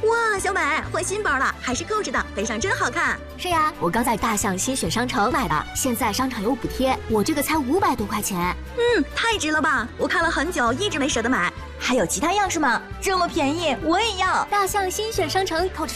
哇，小美换新包了，还是扣着的，背上真好看。 是呀，我刚在大象新选商城买的，现在商场有补贴，我这个才500多块钱。 太值了吧！我看了很久，一直没舍得买。 还有其他样式吗？这么便宜，我也要！ 大象新选商城扣着